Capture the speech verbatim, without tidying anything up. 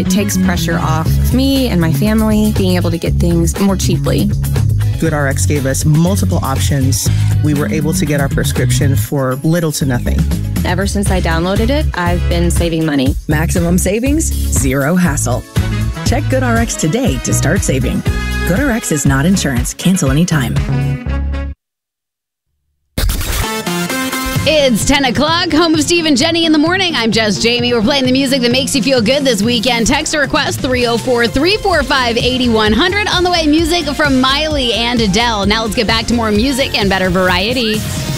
It takes pressure off of me and my family, being able to get things more cheaply. GoodRx gave us multiple options. We were able to get our prescription for little to nothing. Ever since I downloaded it, I've been saving money. Maximum savings, zero hassle. Check GoodRx today to start saving. GoodRx is not insurance. Cancel anytime. It's ten o'clock, home of Steve and Jenny in the morning. I'm Just Jamie. We're playing the music that makes you feel good this weekend. Text a request three oh four, three four five, eight one hundred. On the way, music from Miley and Adele. Now let's get back to more music and better variety.